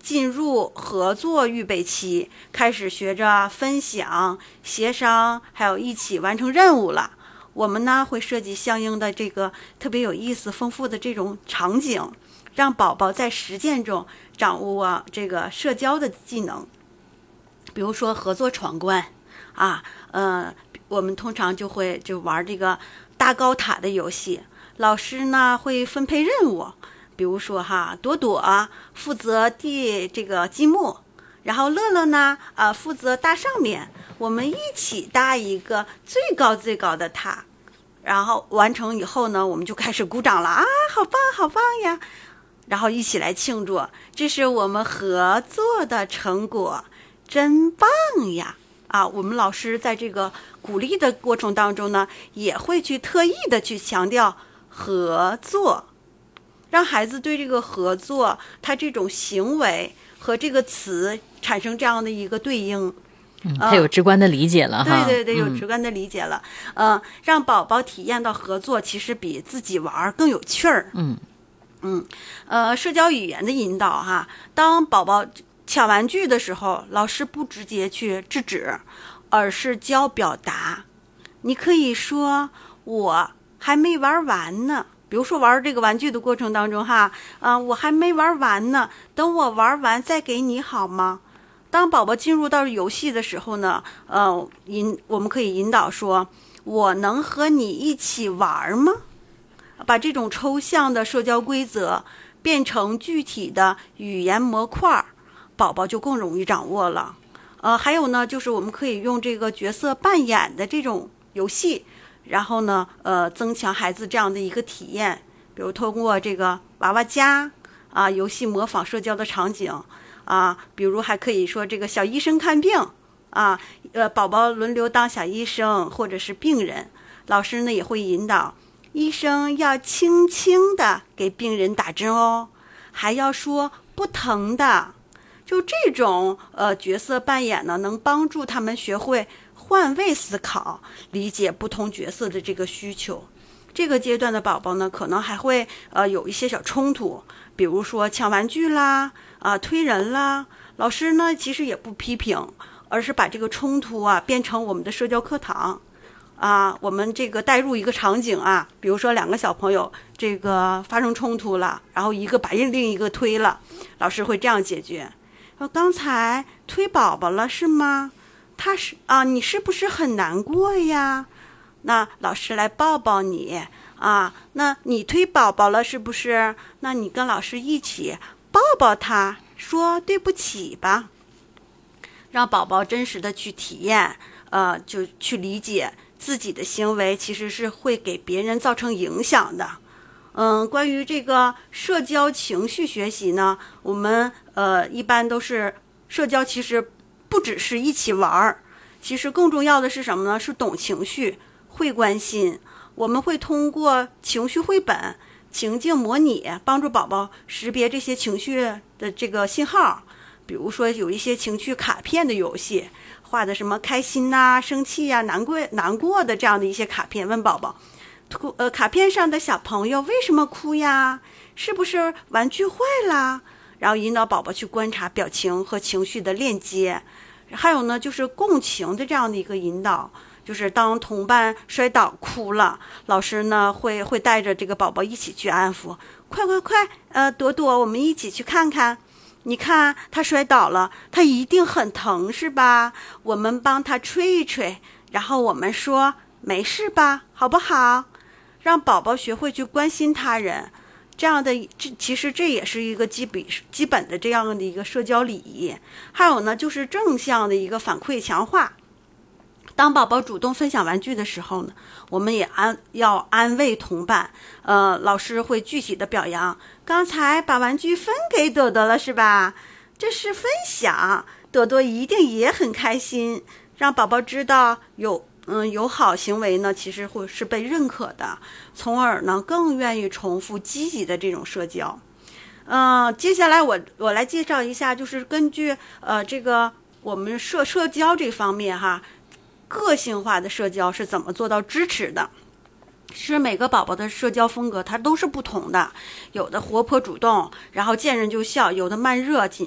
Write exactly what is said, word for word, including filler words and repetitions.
进入合作预备期，开始学着分享、协商，还有一起完成任务了。我们呢会设计相应的这个特别有意思、丰富的这种场景，让宝宝在实践中掌握这个社交的技能。比如说合作闯关啊，呃，我们通常就会就玩这个搭高塔的游戏。老师呢会分配任务，比如说哈，朵朵负责递这个积木，然后乐乐呢，呃，负责搭上面，我们一起搭一个最高最高的塔。然后完成以后呢，我们就开始鼓掌了啊，好棒好棒呀！然后一起来庆祝，这是我们合作的成果，真棒呀！啊，我们老师在这个鼓励的过程当中呢，也会去特意的去强调合作，让孩子对这个合作，他这种行为和这个词产生这样的一个对应。 嗯，他有直观的理解了哈。 对对对，有直观的理解了。嗯、呃，让宝宝体验到合作，其实比自己玩更有趣儿。 嗯嗯，呃，社交语言的引导哈，当宝宝抢玩具的时候，老师不直接去制止，而是教表达。你可以说我还没玩完呢。比如说玩这个玩具的过程当中哈，啊、呃，我还没玩完呢，等我玩完再给你好吗？当宝宝进入到游戏的时候呢，呃，引我们可以引导说：“我能和你一起玩吗？”把这种抽象的社交规则变成具体的语言模块，宝宝就更容易掌握了。呃，还有呢，就是我们可以用这个角色扮演的这种游戏，然后呢，呃，增强孩子这样的一个体验，比如通过这个娃娃家啊，游戏模仿社交的场景。啊，比如还可以说这个小医生看病啊，呃，宝宝轮流当小医生或者是病人，老师呢也会引导医生要轻轻的给病人打针哦，还要说不疼的。就这种呃角色扮演呢，能帮助他们学会换位思考，理解不同角色的这个需求。这个阶段的宝宝呢，可能还会呃有一些小冲突，比如说抢玩具啦。啊，推人啦！老师呢，其实也不批评，而是把这个冲突啊变成我们的社交课堂啊。我们这个带入一个场景啊，比如说两个小朋友这个发生冲突了，然后一个把另一个推了，老师会这样解决：说刚才推宝宝了是吗？他是啊，你是不是很难过呀？那老师来抱抱你啊。那你推宝宝了是不是？那你跟老师一起抱抱他，说对不起吧，让宝宝真实的去体验，呃，就去理解自己的行为其实是会给别人造成影响的。嗯，关于这个社交情绪学习呢，我们呃一般都是社交，其实不只是一起玩儿，其实更重要的是什么呢？是懂情绪，会关心。我们会通过情绪绘本、情境模拟帮助宝宝识别这些情绪的这个信号，比如说有一些情绪卡片的游戏，画的什么开心呐、生气呀、难过难过的这样的一些卡片，问宝宝，呃，卡片上的小朋友为什么哭呀？是不是玩具坏了？然后引导宝宝去观察表情和情绪的链接。还有呢，就是共情的这样的一个引导。就是当同伴摔倒哭了，老师呢会会带着这个宝宝一起去安抚，快快快，呃，朵朵，我们一起去看看，你看他摔倒了，他一定很疼是吧？我们帮他吹一吹，然后我们说没事吧，好不好？让宝宝学会去关心他人，这样的这其实这也是一个基本基本的这样的一个社交礼仪。还有呢，就是正向的一个反馈强化。当宝宝主动分享玩具的时候呢，我们也安要安慰同伴。呃，老师会具体的表扬，刚才把玩具分给朵朵了是吧？这是分享，朵朵一定也很开心。让宝宝知道有嗯友好行为呢，其实会是被认可的，从而呢更愿意重复积极的这种社交。嗯、呃，接下来我我来介绍一下，就是根据呃这个我们社社交这方面哈。个性化的社交是怎么做到支持的？是每个宝宝的社交风格它都是不同的，有的活泼主动，然后见人就笑；有的慢热谨